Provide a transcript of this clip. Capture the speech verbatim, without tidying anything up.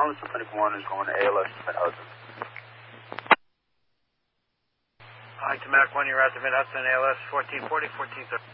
Collins to Clinic one is going to A L S to Mid-Hudson. Hi, to Mac one, you're out to Mid-Hudson, A L S fourteen forty, fourteen thirty.